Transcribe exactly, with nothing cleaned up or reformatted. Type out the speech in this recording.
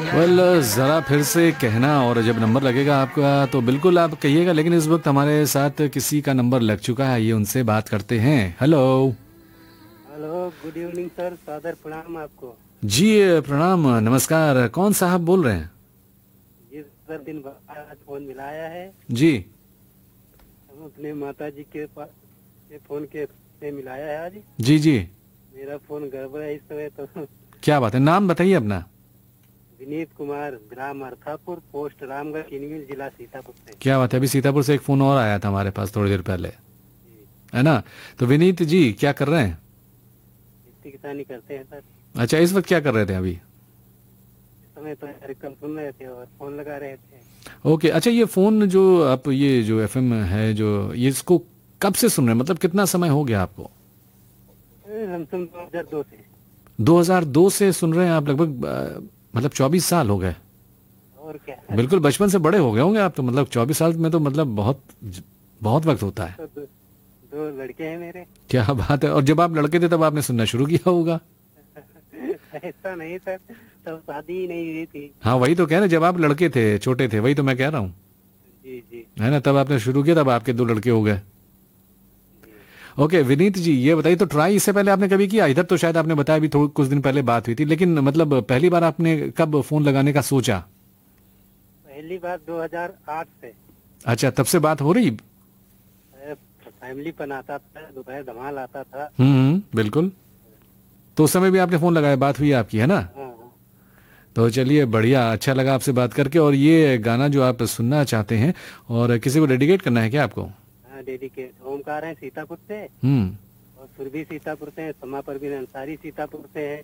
Well well, ज़रा फिर से कहना, और जब नंबर लगेगा आपका तो बिल्कुल आप कहिएगा। लेकिन इस वक्त हमारे साथ किसी का नंबर लग चुका है, ये उनसे बात करते हैं। Hello. Hello, good evening sir, सादर प्रणाम आपको। जी प्रणाम, नमस्कार। कौन साहब बोल रहे हैं? जिस सर दिन बाद आज फोन मिलाया है, जी हम अपने माता जी के पास से फोन के से मिलाया है आज। जी जी। मेरा फोन गड़बड़ है इस समय तो। क्या बात है, नाम बताइए अपना। विनीत कुमार, ग्राम अर्थापुर, पोस्ट रामगढ़, किनविल, जिला सीतापुर से। क्या बात है, अभी सीतापुर से एक फ़ोन और आया था हमारे पास थोड़ी देर पहले, जी, है ना? तो विनीत जी क्या कर रहे हैं? खेती किसानी करते हैं सर। अच्छा, इस वक्त क्या कर रहे थे अभी? इस समय तो कार्यक्रम सुन रहे थे और फोन लगा रहे थे। ओके। अच्छा, ये फ़ोन जो आप, ये जो एफएम है जो, ये इसको कब से सुन रहे हैं? मतलब कितना समय हो गया आपको? लमसम दो हजार दो से। दो हज़ार दो से सुन रहे हैं आप, लगभग अ, मतलब चौबीस साल हो गए। और क्या। बिल्कुल बचपन से बड़े हो गए होंगे आप तो। मतलब चौबीस साल में तो मतलब बहुत बहुत वक्त होता है। तो दो, दो लड़के हैं मेरे। क्या बात है। और जब आप लड़के थे तब आपने सुनना शुरू किया होगा। ऐसा नहीं सर, तब शादी ही नहीं हुई थी। हाँ वही तो कह रहे, जब आप लड़के थे, छोटे थे, वही तो मैं कह रहा हूँ, जी जी है ना? तब आपने शुरू किया, तब आपके दो लड़के हो गए। जी। ओके विनीत जी, ये बताइए, तो ट्राई इससे पहले आपने कभी किया? इधर तो शायद आपने बताया अभी थोड़ी कुछ दिन पहले बात हुई थी, लेकिन मतलब पहली बार आपने कब फोन लगाने का सोचा? पहली बार दो हजार आठ से। अच्छा, तब से बात हो रही। अरे, फैमिली पन आता था, दोपहर धमाल आता था। हम्म, बिल्कुल। तो उस समय भी आपने फोन लगाया, बात हुई आपकी, है ना? हाँ हाँ। तो चलिए, बढ़िया, अच्छा लगा आपसे बात करके। और ये गाना जो आप सुनना चाहते हैं, और किसी को डेडिकेट करना है क्या आपको? हाँ, डेडिकेट ओमकार है सीतापुर से, हम्म। और सुरभि सीतापुर से है, समा परवीन अंसारी सीतापुर से है,